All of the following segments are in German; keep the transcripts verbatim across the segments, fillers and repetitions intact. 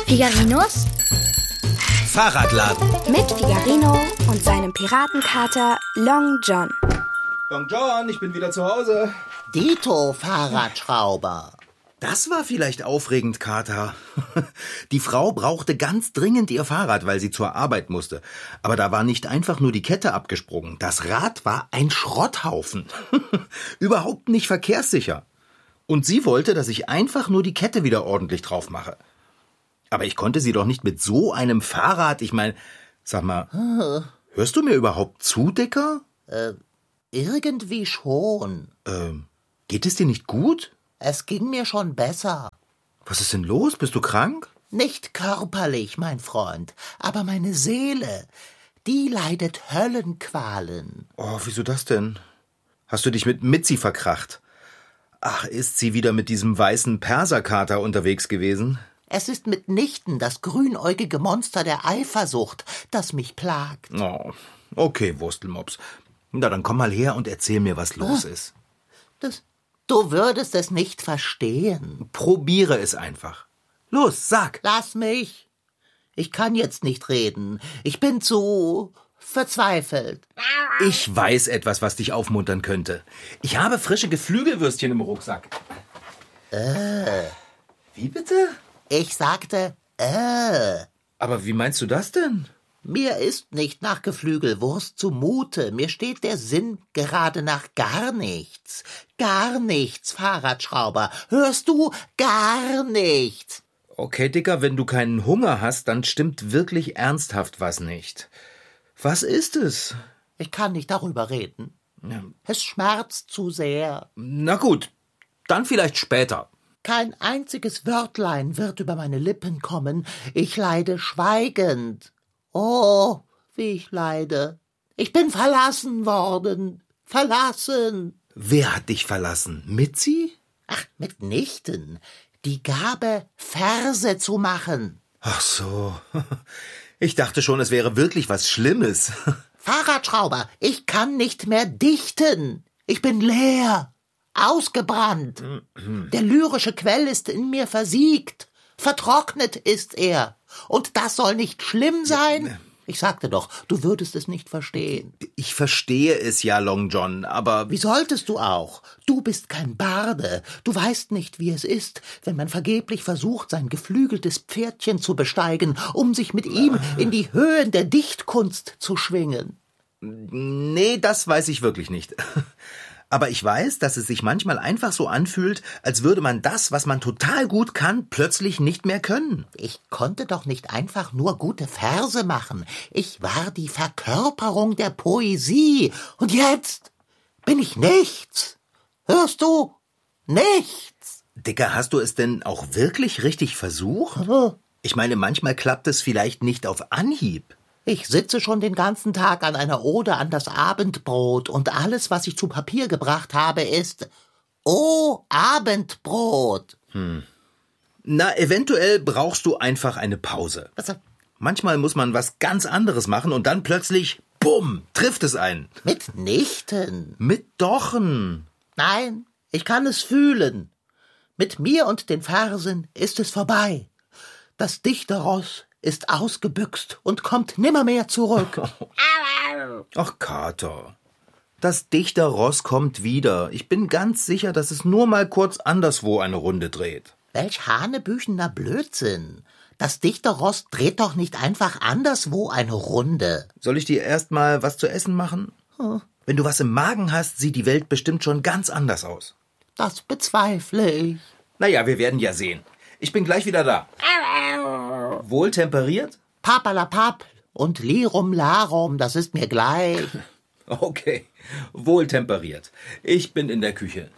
Figarinos Fahrradladen. mit Figarino und seinem Piratenkater Long John. Long John, ich bin wieder zu Hause. Dito, Fahrradschrauber. Das war vielleicht aufregend, Kater. Die Frau brauchte ganz dringend ihr Fahrrad, weil sie zur Arbeit musste. Aber da war nicht einfach nur die Kette abgesprungen. Das Rad war ein Schrotthaufen. Überhaupt nicht verkehrssicher. Und sie wollte, dass ich einfach nur die Kette wieder ordentlich drauf mache. Aber ich konnte sie doch nicht mit so einem Fahrrad, ich meine, sag mal, hörst du mir überhaupt zu, Dicker? Äh, irgendwie schon. Ähm, geht es dir nicht gut? Es ging mir schon besser. Was ist denn los? Bist du krank? Nicht körperlich, mein Freund, aber meine Seele, die leidet Höllenqualen. Oh, wieso das denn? Hast du dich mit Mitzi verkracht? Ach, ist sie wieder mit diesem weißen Perserkater unterwegs gewesen? Es ist mitnichten das grünäugige Monster der Eifersucht, das mich plagt. Oh, okay, Wurstelmops. Na, dann komm mal her und erzähl mir, was los Ah. ist. Das, du würdest es nicht verstehen. Probiere es einfach. Los, sag. Lass mich. Ich kann jetzt nicht reden. Ich bin zu verzweifelt. Ich weiß etwas, was dich aufmuntern könnte. Ich habe frische Geflügelwürstchen im Rucksack. Äh. Wie bitte? Ich sagte, äh. Aber wie meinst du das denn? Mir ist nicht nach Geflügelwurst zumute. Mir steht der Sinn gerade nach gar nichts. Gar nichts, Fahrradschrauber. Hörst du? Gar nichts. Okay, Dicker, wenn du keinen Hunger hast, dann stimmt wirklich ernsthaft was nicht. Was ist es? Ich kann nicht darüber reden. Ja. Es schmerzt zu sehr. Na gut, dann vielleicht später. Kein einziges Wörtlein wird über meine Lippen kommen. Ich leide schweigend. Oh, wie ich leide. Ich bin verlassen worden. Verlassen. Wer hat dich verlassen? Mitzi? Ach, mitnichten. Die Gabe, Verse zu machen. Ach so. Ich dachte schon, es wäre wirklich was Schlimmes. Fahrradschrauber, ich kann nicht mehr dichten. Ich bin leer, ausgebrannt. Der lyrische Quell ist in mir versiegt. Vertrocknet ist er. Und das soll nicht schlimm sein? Ich sagte doch, du würdest es nicht verstehen. Ich verstehe es ja, Long John, aber... Wie solltest du auch? Du bist kein Barde. Du weißt nicht, wie es ist, wenn man vergeblich versucht, sein geflügeltes Pferdchen zu besteigen, um sich mit ihm in die Höhen der Dichtkunst zu schwingen. Nee, das weiß ich wirklich nicht. Aber ich weiß, dass es sich manchmal einfach so anfühlt, als würde man das, was man total gut kann, plötzlich nicht mehr können. Ich konnte doch nicht einfach nur gute Verse machen. Ich war die Verkörperung der Poesie. Und jetzt bin ich nichts. Hörst du? Nichts. Dicker, hast du es denn auch wirklich richtig versucht? Ich meine, manchmal klappt es vielleicht nicht auf Anhieb. Ich sitze schon den ganzen Tag an einer Ode an das Abendbrot und alles, was ich zu Papier gebracht habe, ist Oh, Abendbrot. Hm. Na, eventuell brauchst du einfach eine Pause. Was? Manchmal muss man was ganz anderes machen und dann plötzlich, bumm, trifft es einen. Mitnichten. Mit Dochen. Nein, ich kann es fühlen. Mit mir und den Versen ist es vorbei. Das Dichterross ist ausgebüxt und kommt nimmermehr zurück. Ach, Kater. Das Dichterross kommt wieder. Ich bin ganz sicher, dass es nur mal kurz anderswo eine Runde dreht. Welch hanebüchener Blödsinn. Das Dichterross dreht doch nicht einfach anderswo eine Runde. Soll ich dir erst mal was zu essen machen? Hm. Wenn du was im Magen hast, sieht die Welt bestimmt schon ganz anders aus. Das bezweifle ich. Naja, wir werden ja sehen. Ich bin gleich wieder da. Wohltemperiert? Papalapap und Lirum Larum, das ist mir gleich. Okay, wohltemperiert. Ich bin in der Küche.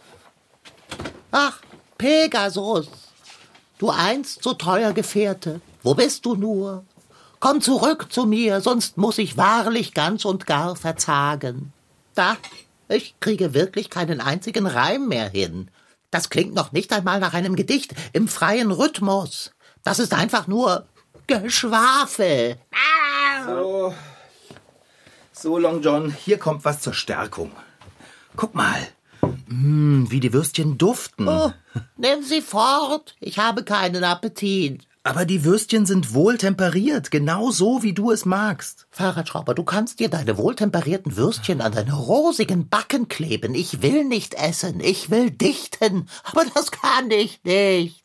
Ach, Pegasus, du einst so treuer Gefährte, wo bist du nur? Komm zurück zu mir, sonst muss ich wahrlich ganz und gar verzagen. Da, ich kriege wirklich keinen einzigen Reim mehr hin. Das klingt noch nicht einmal nach einem Gedicht im freien Rhythmus. Das ist einfach nur Geschwafel. So, so Long John, hier kommt was zur Stärkung. Guck mal, mm, wie die Würstchen duften. Oh, nimm sie fort, ich habe keinen Appetit. Aber die Würstchen sind wohltemperiert, genau so, wie du es magst. Fahrradschrauber, du kannst dir deine wohltemperierten Würstchen an deine rosigen Backen kleben. Ich will nicht essen, ich will dichten, aber das kann ich nicht.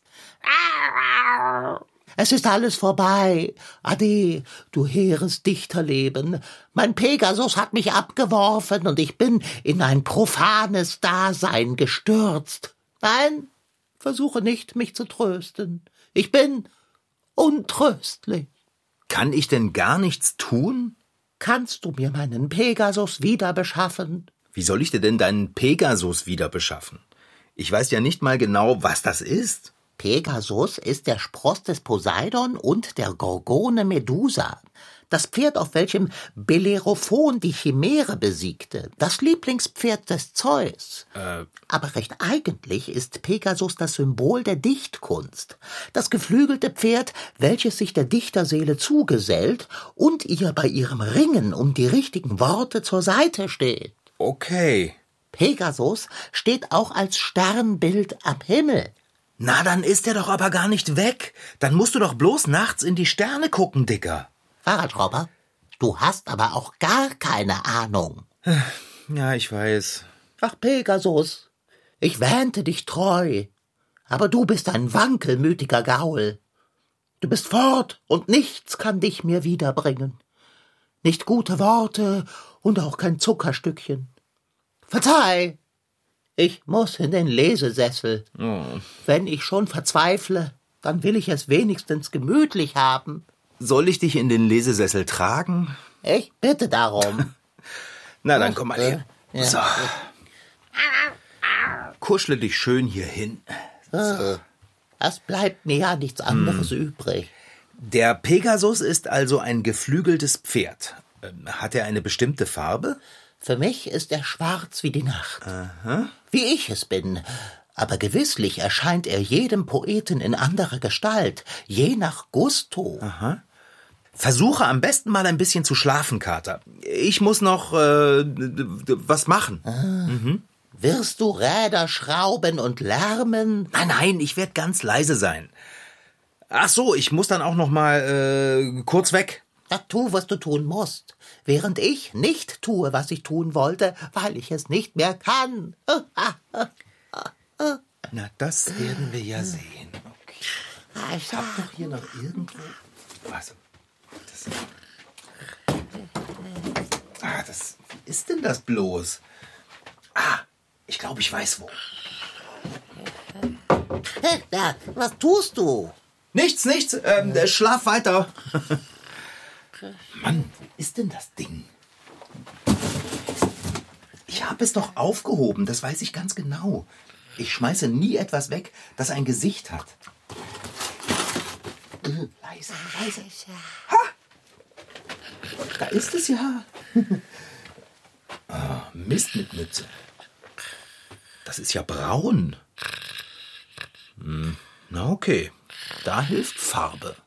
Es ist alles vorbei. Ade, du hehres Dichterleben. Mein Pegasus hat mich abgeworfen und ich bin in ein profanes Dasein gestürzt. Nein, versuche nicht, mich zu trösten. Ich bin untröstlich. Kann ich denn gar nichts tun? Kannst du mir meinen Pegasus wieder beschaffen? Wie soll ich dir denn deinen Pegasus wieder beschaffen? Ich weiß ja nicht mal genau, was das ist. Pegasus ist der Spross des Poseidon und der Gorgone Medusa. Das Pferd, auf welchem Bellerophon die Chimäre besiegte. Das Lieblingspferd des Zeus. Äh. Aber recht eigentlich ist Pegasus das Symbol der Dichtkunst. Das geflügelte Pferd, welches sich der Dichterseele zugesellt und ihr bei ihrem Ringen um die richtigen Worte zur Seite steht. Okay. Pegasus steht auch als Sternbild am Himmel. Na, dann ist er doch aber gar nicht weg. Dann musst du doch bloß nachts in die Sterne gucken, Dicker. Fahrradschrauber, du hast aber auch gar keine Ahnung. Ja, ich weiß. Ach, Pegasus, ich wähnte dich treu, aber du bist ein wankelmütiger Gaul. Du bist fort und nichts kann dich mir wiederbringen. Nicht gute Worte und auch kein Zuckerstückchen. Verzeih, ich muss in den Lesesessel. Oh. Wenn ich schon verzweifle, dann will ich es wenigstens gemütlich haben. Soll ich dich in den Lesesessel tragen? Ich bitte darum. Na, dann komm mal her. Ja. So. Kuschle dich schön hier hin. So. Es bleibt mir ja nichts anderes hm. übrig. Der Pegasus ist also ein geflügeltes Pferd. Hat er eine bestimmte Farbe? Für mich ist er schwarz wie die Nacht. Aha. Wie ich es bin. Aber gewisslich erscheint er jedem Poeten in anderer Gestalt, je nach Gusto. Aha. Versuche am besten mal ein bisschen zu schlafen, Kater. Ich muss noch äh, was machen. Ah. Mhm. Wirst du Räder schrauben und lärmen? Nein, nein, ich werde ganz leise sein. Ach so, ich muss dann auch noch mal äh, kurz weg. Ja, tu, was du tun musst, während ich nicht tue, was ich tun wollte, weil ich es nicht mehr kann. Na, das werden wir ja sehen. Okay. Ich hab doch hier noch irgendwo... Was? Das... Ah, das... Wie ist denn das bloß? Ah, ich glaube, ich weiß wo. Ja, was tust du? Nichts, nichts. Ähm, schlaf weiter. Mann, wo ist denn das Ding? Ich habe es doch aufgehoben, das weiß ich ganz genau. Ich schmeiße nie etwas weg, das ein Gesicht hat. Äh, leise, leise. Ha! Da ist es ja. Oh, Mist mit Mütze. Das ist ja braun. Hm, na okay, da hilft Farbe.